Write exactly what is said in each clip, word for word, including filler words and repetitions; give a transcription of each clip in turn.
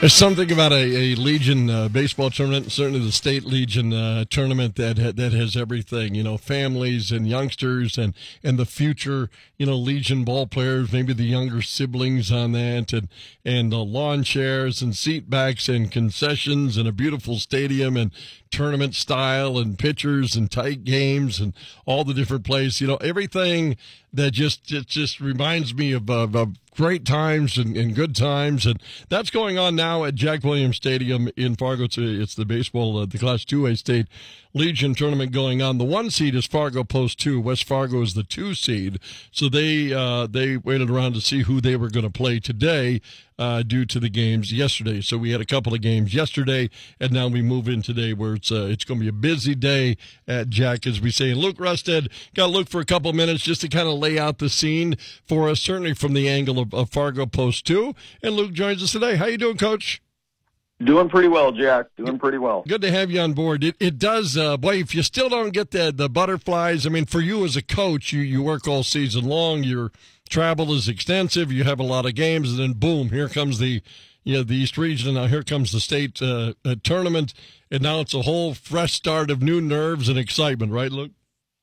There's something about a, a Legion uh, baseball tournament, and certainly the State Legion uh, tournament that ha- that has everything, you know, families and youngsters and, and the future, you know, Legion ball players, maybe the younger siblings on that, and and uh, lawn chairs and seat backs and concessions and a beautiful stadium and tournament style and pitchers and tight games and all the different plays, you know, everything that just it just reminds me of, of, of great times and, and good times, and that's going on now at Jack Williams Stadium in Fargo. It's, it's the baseball, uh, the Class two A State Legion tournament going on. The one seed is Fargo Post two. West Fargo is the two seed, so they uh, they waited around to see who they were going to play today uh, due to the games yesterday. So we had a couple of games yesterday, and now we move in today where it's uh, it's going to be a busy day at Jack, as we say. And Luke Rusted got to look for a couple of minutes just to kind of lay out the scene for us, certainly from the angle of, of Fargo Post two. And Luke joins us today. How you doing, Coach? Doing pretty well, Jack. Doing pretty well. Good to have you on board. It it does, uh, boy, if you still don't get the, the butterflies, I mean, for you as a coach, you, you work all season long, your travel is extensive, you have a lot of games, and then boom, here comes the you know, the East Region, and now here comes the state uh, uh, tournament, and now it's a whole fresh start of new nerves and excitement, right, Luke?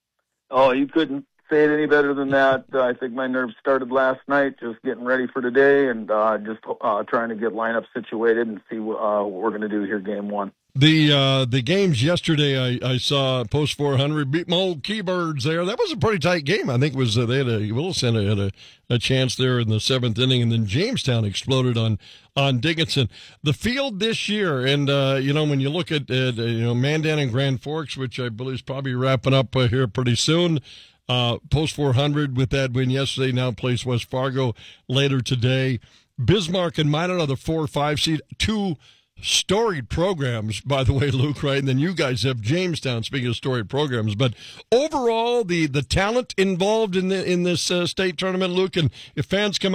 Oh, you couldn't say it any better than that. Uh, I think my nerves started last night, just getting ready for today, and uh, just uh, trying to get lineup situated and see uh, what we're going to do here game one. The uh, the games yesterday, I, I saw Post four hundred beat my old Keybirds there. That was a pretty tight game. I think it was uh, they had a Wilson had a, a chance there in the seventh inning, and then Jamestown exploded on on Dickinson. The field this year, and uh, you know when you look at, at uh, you know Mandan and Grand Forks, which I believe is probably wrapping up uh, here pretty soon. Uh, Post four hundred with that win yesterday now plays West Fargo later today. Bismarck and Minot are the four or five seed, two storied programs, by the way, Luke, right? And then you guys have Jamestown, speaking of storied programs. But overall, the, the talent involved in the in this uh, state tournament, Luke, and if fans come